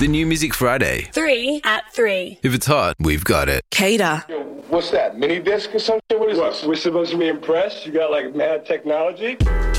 The New Music Friday. 3 at 3. If it's hot, we've got it. Cater. What's that, mini disc or something? What is this? We're supposed to be impressed? You got like mad technology?